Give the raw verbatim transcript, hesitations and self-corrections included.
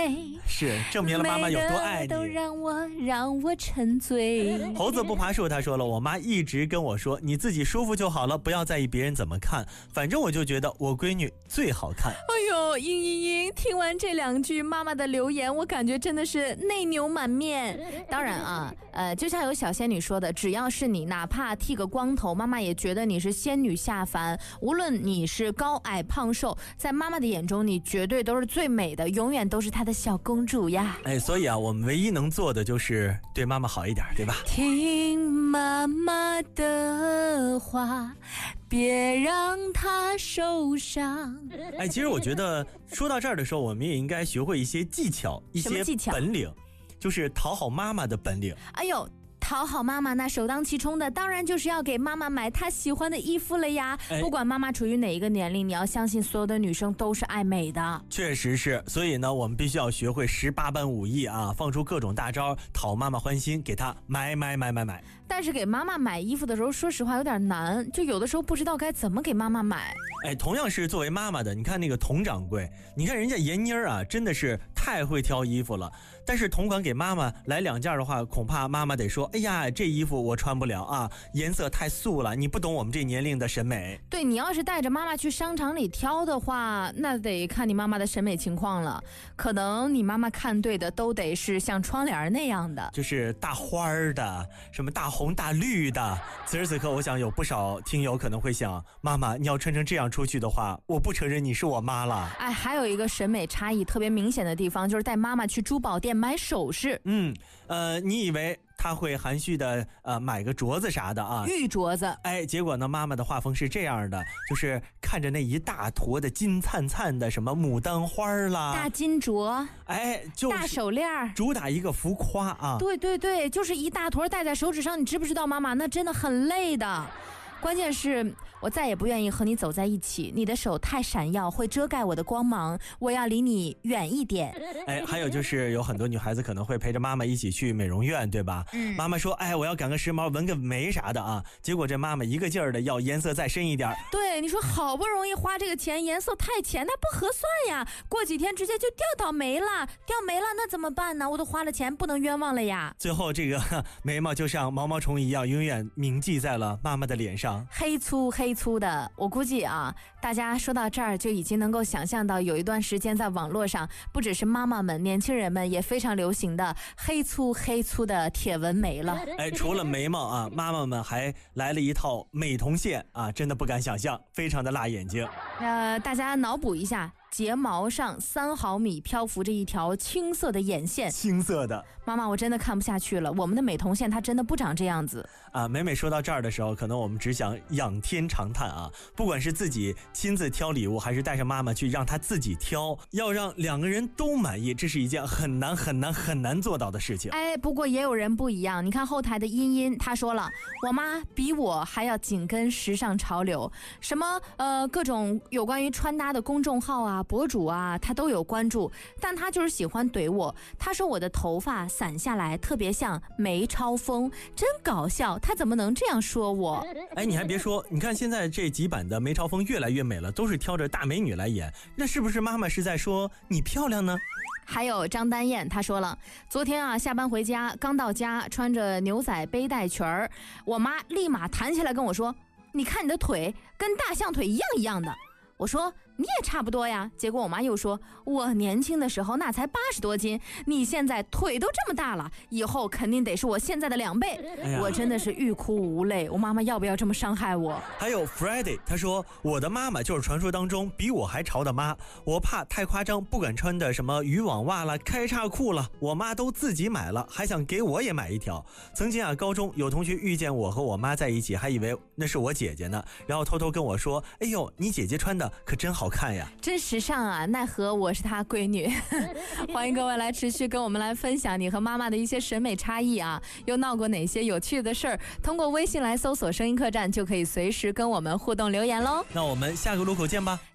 美， 是证明了妈妈有多爱你， 都让我让我沉醉。 猴子不爬树他说了，我妈一直跟我说，你自己舒服就好了，不要在意别人怎么看，反正我就觉得我闺女最好看。 哎呦，嘤嘤嘤，听完这两句妈妈的留言，我感觉真的是内牛满面。当然啊，呃，就像有小仙女说的，只要是你哪怕剃个光头，妈妈也觉得你是仙女下凡。无论你是高矮胖瘦，在妈妈的眼中你绝对都是最美的，永远都是她的小公主呀。 哎，所以啊，我们唯一能做的就是对妈妈好一点，对吧？ 听妈妈的话，别让她受伤。 哎，其实我觉得说到这儿的时候，我们也应该学会一些技巧，一些本领，就是讨好妈妈的本领。 哎呦，讨好妈妈，那首当其冲的当然就是要给妈妈买她喜欢的衣服了呀。哎、不管妈妈处于哪一个年龄，你要相信所有的女生都是爱美的。 确实是，所以呢，我们必须要学会十八般武艺啊，放出各种大招，讨妈妈欢心，给她买买买买买。 但是给妈妈买衣服的时候，说实话有点难，就有的时候不知道该怎么给妈妈买。 哎，同样是作为妈妈的，你看那个佟掌柜，你看人家闫妮儿啊，真的是太会挑衣服了。但是同款给妈妈来两件的话，恐怕妈妈得说，哎呀，这衣服我穿不了啊，颜色太素了，你不懂我们这年龄的审美。 对，你要是带着妈妈去商场里挑的话，那得看你妈妈的审美情况了。可能你妈妈看对的都得是像窗帘那样的， 就是大花的，什么大红大绿的。此时此刻，我想有不少听友可能会想，妈妈，你要穿成这样出去的话，我不承认你是我妈了。 哎，还有一个审美差异特别明显的地方，就是带妈妈去珠宝店买首饰。 嗯，呃，你以为他会含蓄的呃买个镯子啥的啊， 玉镯子。 哎，结果呢，妈妈的画风是这样的，就是看着那一大坨的金灿灿的什么牡丹花啦， 大金镯， 哎，就是大手链， 主打一个浮夸啊。 对对对，就是一大坨戴在手指上，你知不知道妈妈？那真的很累的。关键是我再也不愿意和你走在一起，你的手太闪耀，会遮盖我的光芒，我要离你远一点。 哎，还有就是有很多女孩子可能会陪着妈妈一起去美容院，对吧？ 嗯， 妈妈说，哎，我要赶个时髦，纹个眉啥的啊，结果这妈妈一个劲儿的要颜色再深一点。 对，你说好不容易花这个钱，颜色太浅，那不合算呀，过几天直接就掉到眉了，掉眉了那怎么办呢？我都花了钱，不能冤枉了呀。 最后这个眉毛就像毛毛虫一样，永远铭记在了妈妈的脸上。 黑粗黑粗的，我估计啊，大家说到这儿就已经能够想象到，有一段时间在网络上，不只是妈妈们，年轻人们也非常流行的黑粗黑粗的铁纹眉了。 哎，除了眉毛啊，妈妈们还来了一套美瞳线啊，真的不敢想象，非常的辣眼睛。 呃，大家脑补一下。睫毛上三毫米漂浮着一条青色的眼线， 青色的。 妈妈，我真的看不下去了，我们的美瞳线它真的不长这样子啊！每每说到这儿的时候，可能我们只想仰天长叹啊！不管是自己亲自挑礼物，还是带上妈妈去让她自己挑，要让两个人都满意，这是一件很难很难很难做到的事情。 哎，不过也有人不一样，你看后台的茵茵，她说了，我妈比我还要紧跟时尚潮流，什么呃各种有关于穿搭的公众号啊。博主啊，他都有关注，但他就是喜欢怼我。他说我的头发散下来特别像梅超风，真搞笑。他怎么能这样说我？ 哎，你还别说，你看现在这几版的梅超风越来越美了，都是挑着大美女来演，那是不是妈妈是在说你漂亮呢？ 还有张丹燕，她说了，昨天啊下班回家，刚到家，穿着牛仔背带裙儿，我妈立马弹起来跟我说，你看你的腿跟大象腿一样一样的。我说你也差不多呀，结果我妈又说，我年轻的时候那才八十多斤，你现在腿都这么大了，以后肯定得是我现在的两倍。哎、我真的是欲哭无泪，我妈妈要不要这么伤害我？ 还有 Friday， 他说我的妈妈就是传说当中比我还潮的妈，我怕太夸张，不敢穿的什么渔网袜了、开叉裤了，我妈都自己买了，还想给我也买一条。曾经啊，高中有同学遇见我和我妈在一起，还以为那是我姐姐呢，然后偷偷跟我说，哎呦，你姐姐穿的可真好看呀， 真时尚啊！奈何我是她闺女。欢迎各位来持续跟我们来分享你和妈妈的一些审美差异啊，又闹过哪些有趣的事儿？通过微信来搜索声音客栈，就可以随时跟我们互动留言喽。 那我们下个路口见吧。